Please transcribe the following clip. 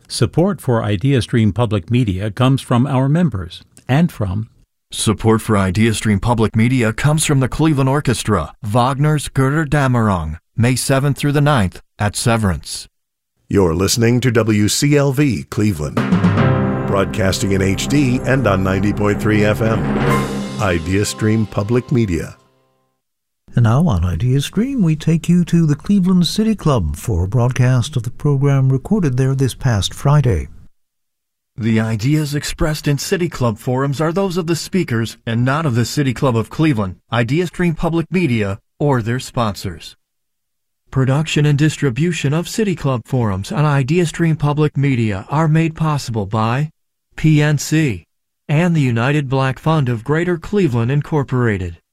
Support for IdeaStream Public Media comes from our members and from Support for IdeaStream Public Media comes from the Cleveland Orchestra, Wagner's Götterdämmerung, May 7th through the 9th at Severance. You're listening to WCLV Cleveland, broadcasting in HD and on 90.3 FM. IdeaStream Public Media. And now on IdeaStream, we take you to the Cleveland City Club for a broadcast of the program recorded there this past Friday. The ideas expressed in City Club forums are those of the speakers and not of the City Club of Cleveland, IdeaStream Public Media, or their sponsors. Production and distribution of City Club forums on IdeaStream Public Media are made possible by PNC and the United Black Fund of Greater Cleveland Incorporated.